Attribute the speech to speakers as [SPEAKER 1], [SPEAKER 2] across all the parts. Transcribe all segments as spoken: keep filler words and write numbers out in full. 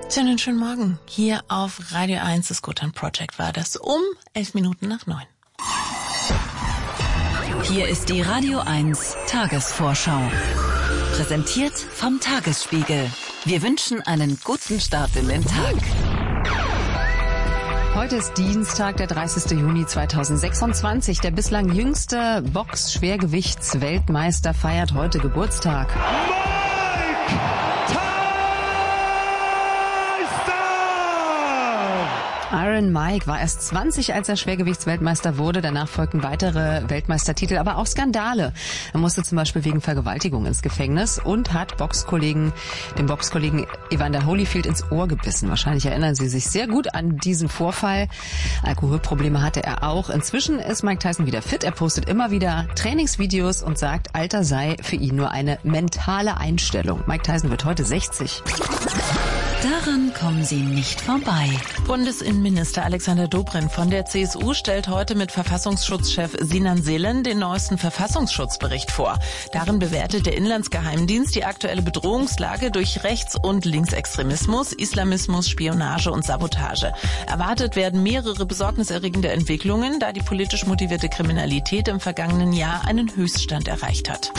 [SPEAKER 1] Schönen schönen Morgen. Hier auf Radio eins, das Gotan Project war das um elf Minuten nach neun.
[SPEAKER 2] Hier ist die Radio eins Tagesvorschau. Präsentiert vom Tagesspiegel. Wir wünschen einen guten Start in den Tag.
[SPEAKER 3] Heute ist Dienstag, der dreißigsten Juni zweitausendsechsundzwanzig. Der bislang jüngste Box-Schwergewichtsweltmeister feiert heute Geburtstag. Iron Mike war erst zwanzig, als er Schwergewichtsweltmeister wurde. Danach folgten weitere Weltmeistertitel, aber auch Skandale. Er musste zum Beispiel wegen Vergewaltigung ins Gefängnis und hat Boxkollegen, dem Boxkollegen Evander Holyfield ins Ohr gebissen. Wahrscheinlich erinnern Sie sich sehr gut an diesen Vorfall. Alkoholprobleme hatte er auch. Inzwischen ist Mike Tyson wieder fit. Er postet immer wieder Trainingsvideos und sagt, Alter sei für ihn nur eine mentale Einstellung. Mike Tyson wird heute sechzig.
[SPEAKER 2] Daran kommen Sie nicht vorbei.
[SPEAKER 1] Bundesinnenminister Alexander Dobrindt von der C S U stellt heute mit Verfassungsschutzchef Sinan Selen den neuesten Verfassungsschutzbericht vor. Darin bewertet der Inlandsgeheimdienst die aktuelle Bedrohungslage durch Rechts- und Linksextremismus, Islamismus, Spionage und Sabotage. Erwartet werden mehrere besorgniserregende Entwicklungen, da die politisch motivierte Kriminalität im vergangenen Jahr einen Höchststand erreicht hat.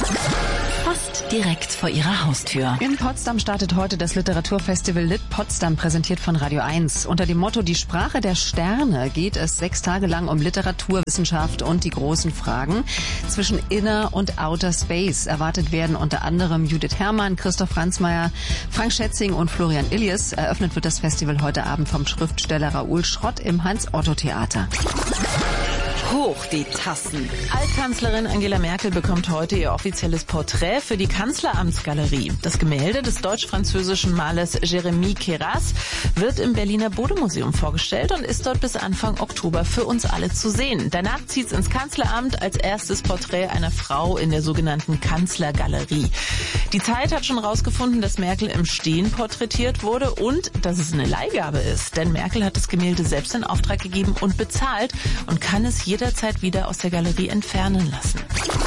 [SPEAKER 2] Fast direkt vor Ihrer Haustür.
[SPEAKER 3] In Potsdam startet heute das Literaturfestival Lit Potsdam, präsentiert von Radio eins. Unter dem Motto Die Sprache der Sterne geht es sechs Tage lang um Literatur, Wissenschaft und die großen Fragen zwischen Inner und Outer Space. Erwartet werden unter anderem Judith Herrmann, Christoph Franzmeier, Frank Schätzing und Florian Illies. Eröffnet wird das Festival heute Abend vom Schriftsteller Raoul Schrott im Hans-Otto-Theater.
[SPEAKER 2] Hoch die Tassen.
[SPEAKER 1] Altkanzlerin Angela Merkel bekommt heute ihr offizielles Porträt für die Kanzleramtsgalerie. Das Gemälde des deutsch-französischen Malers Jérémy Queyras wird im Berliner Bode-Museum vorgestellt und ist dort bis Anfang Oktober für uns alle zu sehen. Danach zieht's ins Kanzleramt als erstes Porträt einer Frau in der sogenannten Kanzlergalerie. Die Zeit hat schon rausgefunden, dass Merkel im Stehen porträtiert wurde und dass es eine Leihgabe ist. Denn Merkel hat das Gemälde selbst in Auftrag gegeben und bezahlt und kann es jederzeit wieder aus der Galerie entfernen lassen.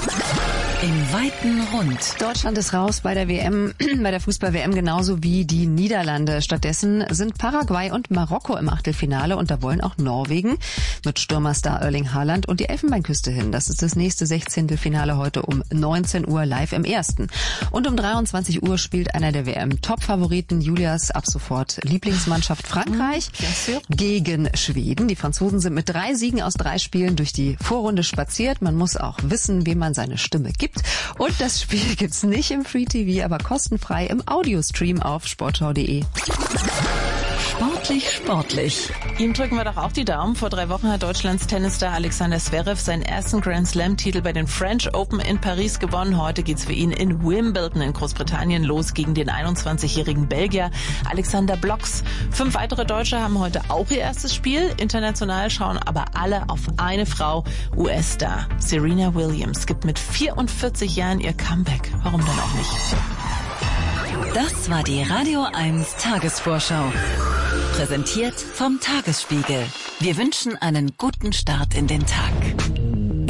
[SPEAKER 2] Im weiten Rund.
[SPEAKER 3] Deutschland ist raus bei der W M, bei der Fußball-W M genauso wie die Niederlande. Stattdessen sind Paraguay und Marokko im Achtelfinale und da wollen auch Norwegen mit Stürmerstar Erling Haaland und die Elfenbeinküste hin. Das ist das nächste Sechzehntelfinale heute um neunzehn Uhr live im ersten. Und um dreiundzwanzig Uhr spielt einer der W M-Top-Favoriten Julias ab sofort Lieblingsmannschaft Frankreich gegen Schweden. Die Franzosen sind mit drei Siegen aus drei Spielen durch die Vorrunde spaziert. Man muss auch wissen, wem man seine Stimme gibt. Und das Spiel gibt's nicht im Free T V, aber kostenfrei im Audiostream auf sportschau punkt de.
[SPEAKER 2] Sportlich, sportlich.
[SPEAKER 1] Ihm drücken wir doch auch die Daumen. Vor drei Wochen hat Deutschlands Tennisstar Alexander Zverev seinen ersten Grand Slam-Titel bei den French Open in Paris gewonnen. Heute geht's für ihn in Wimbledon in Großbritannien los gegen den einundzwanzigjährigen Belgier Alexander Blocks. Fünf weitere Deutsche haben heute auch ihr erstes Spiel. International schauen aber alle auf eine Frau. U S-Star Serena Williams gibt mit vierundvierzig Jahren ihr Comeback. Warum denn auch nicht?
[SPEAKER 2] Das war die Radio eins Tagesvorschau. Präsentiert vom Tagesspiegel. Wir wünschen einen guten Start in den Tag.